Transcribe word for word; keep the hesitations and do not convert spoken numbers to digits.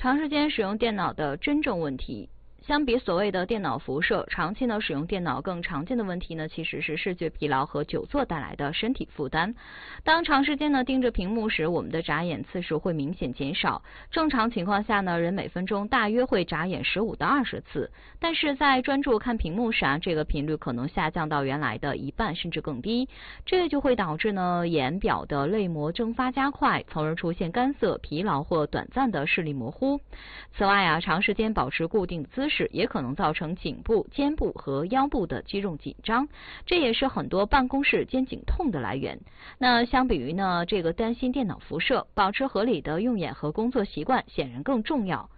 长时间使用电脑的真正问题。相比所谓的电脑辐射，长期呢使用电脑更常见的问题呢，其实是视觉疲劳和久坐带来的身体负担。当长时间呢盯着屏幕时，我们的眨眼次数会明显减少。正常情况下呢，人每分钟大约会眨眼十五到二十次，但是在专注看屏幕时啊，这个频率可能下降到原来的一半甚至更低。这就会导致呢眼表的泪膜蒸发加快，从而出现干涩、疲劳或短暂的视力模糊。此外啊，长时间保持固定的姿势也可能造成颈部、肩部和腰部的肌肉紧张，这也是很多办公室肩颈痛的来源。那相比于呢这个担心电脑辐射，保持合理的用眼和工作习惯显然更重要。